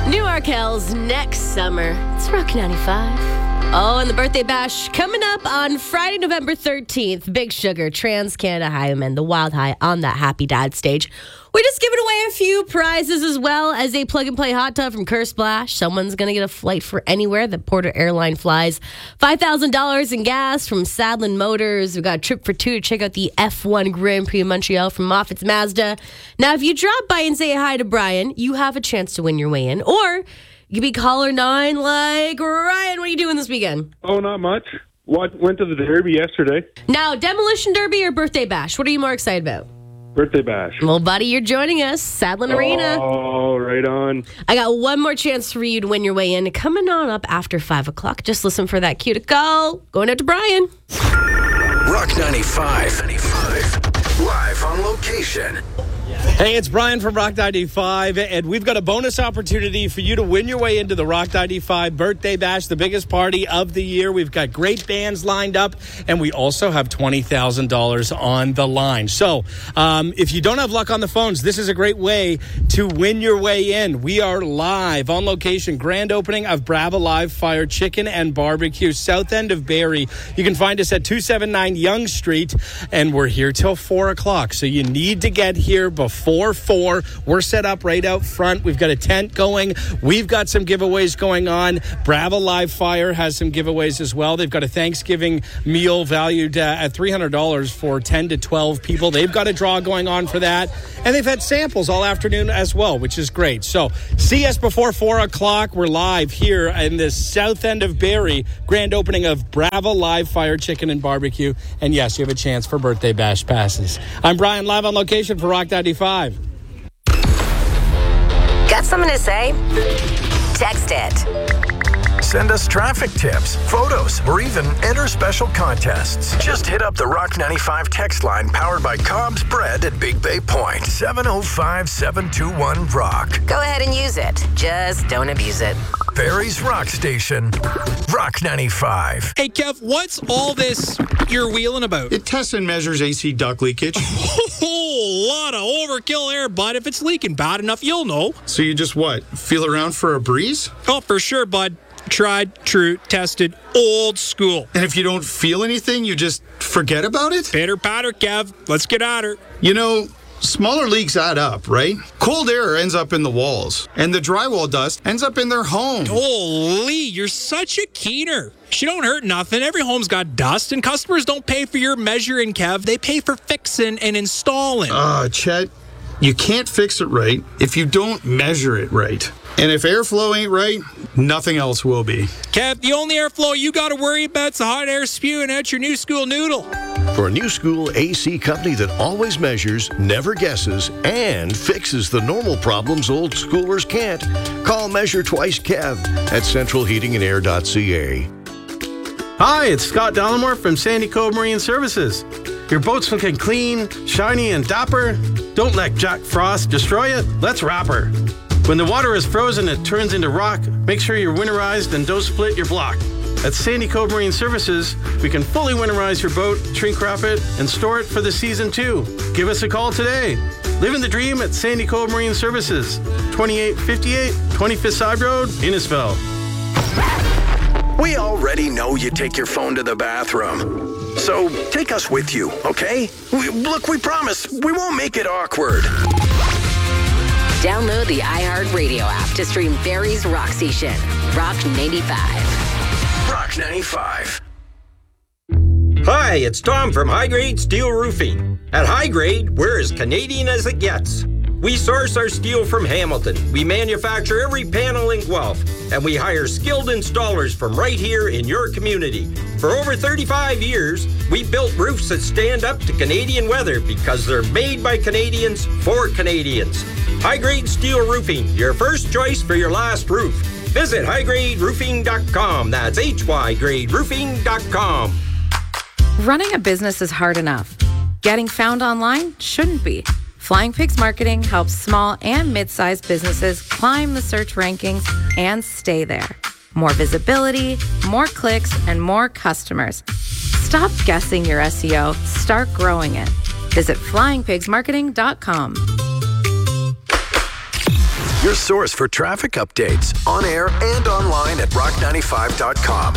New Arkells next summer. It's Rock 95. Oh, and the birthday bash coming up on Friday, November 13th. Big Sugar, Trans-Canada Highwaymen, the Wild High on that Happy Dad stage. We're just giving away a few prizes as well as a plug-and-play hot tub from Curse Splash. Someone's going to get a flight for anywhere that Porter Airline flies. $5,000 in gas from Sadlin Motors. We've got a trip for two to check out the F1 Grand Prix of Montreal from Moffat's Mazda. Now, if you drop by and say hi to Brian, you have a chance to win your way in. Or you could be caller 9 like Ryan. What are you doing this weekend? Oh, not much. Went to the Derby yesterday. Now, Demolition Derby or Birthday Bash? What are you more excited about? Birthday bash. Well, buddy, you're joining us. Sadlin Arena. Oh, right on. I got one more chance for you to win your way in. Coming on up after 5 o'clock. Just listen for that cue to go. Going out to Brian. Rock 95. Live on location. Hey, it's Brian from Rock 95, and we've got a bonus opportunity for you to win your way into the Rock 95 Birthday Bash, the biggest party of the year. We've got great bands lined up, and we also have $20,000 on the line. So if you don't have luck on the phones, this is a great way to win your way in. We are live on location, grand opening of Brava Live Fire Chicken and Barbecue, south end of Barrie. You can find us at 279 Yonge Street, and we're here till 4 o'clock. So you need to get here before 4. We're set up right out front. We've got a tent going. We've got some giveaways going on. Brava Live Fire has some giveaways as well. They've got a Thanksgiving meal valued at $300 for 10 to 12 people. They've got a draw going on for that. And they've had samples all afternoon as well, which is great. So see us before 4 o'clock. We're live here in the south end of Barrie. Grand opening of Brava Live Fire Chicken and Barbecue. And yes, you have a chance for Birthday Bash passes. I'm Brian, live on location for Rock 95. Got something to say? Text it. Send us traffic tips, photos, or even enter special contests. Just hit up the Rock 95 text line powered by Cobb's Bread at Big Bay Point. 705-721-ROCK. Go ahead and use it. Just don't abuse it. Barrie's Rock Station. Rock 95. Hey, Kev, what's all this you're wheeling about? It tests and measures AC duct leakage. A whole lot of overkill there, bud. If it's leaking bad enough, you'll know. So you just what? Feel around for a breeze? Oh, for sure, bud. Tried, true, tested, old school. And if you don't feel anything, you just forget about it? Pitter patter, Kev. Let's get at her. You know, smaller leaks add up, right? Cold air ends up in the walls, and the drywall dust ends up in their home. Holy, you're such a keener. She don't hurt nothing. Every home's got dust, and customers don't pay for your measuring, Kev. They pay for fixing and installing. Chet, you can't fix it right if you don't measure it right. And if airflow ain't right, nothing else will be. Kev, the only airflow you got to worry about is the hot air spewing out your New School noodle. For a New School AC company that always measures, never guesses, and fixes the normal problems old schoolers can't, call Measure Twice Kev at centralheatingandair.ca. Hi, it's Scott Dallimore from Sandy Cove Marine Services. Your boat's looking clean, shiny, and dapper? Don't let Jack Frost destroy it. Let's wrap her. When the water is frozen, it turns into rock. Make sure you're winterized and don't split your block. At Sandy Cove Marine Services, we can fully winterize your boat, shrink wrap it, and store it for the season too. Give us a call today. Living the dream at Sandy Cove Marine Services, 2858 25th Side Road, Innisfil. We already know you take your phone to the bathroom. So take us with you, okay? We promise we won't make it awkward. Download the iHeartRadio app to stream Barrie's Rock Station. Rock 95. Rock 95. Hi, it's Tom from High Grade Steel Roofing. At High Grade, we're as Canadian as it gets. We source our steel from Hamilton. We manufacture every panel in Guelph. And we hire skilled installers from right here in your community. For over 35 years, we built roofs that stand up to Canadian weather because they're made by Canadians for Canadians. High Grade Steel Roofing, your first choice for your last roof. Visit highgraderoofing.com. That's hygraderoofing.com. Running a business is hard enough. Getting found online shouldn't be. Flying Pigs Marketing helps small and mid-sized businesses climb the search rankings and stay there. More visibility, more clicks, and more customers. Stop guessing your SEO. Start growing it. Visit flyingpigsmarketing.com. your source for traffic updates on air and online at rock95.com.